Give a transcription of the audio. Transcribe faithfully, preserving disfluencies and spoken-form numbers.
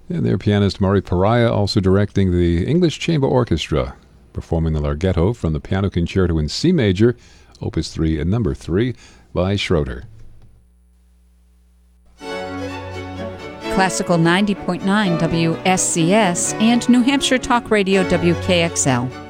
And their pianist Murray Pariah also directing the English Chamber Orchestra, performing the Larghetto from the Piano Concerto in C Major, Opus three and Number three, by Schroeder. Classical ninety point nine W S C S and New Hampshire Talk Radio W K X L.